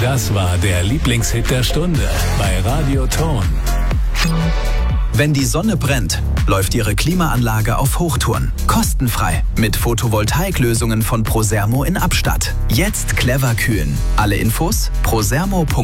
Das war der Lieblingshit der Stunde bei Radio Ton. Wenn die Sonne brennt, läuft Ihre Klimaanlage auf Hochtouren. Kostenfrei mit Photovoltaiklösungen von Prosermo in Abstatt. Jetzt clever kühlen. Alle Infos prosermo.com.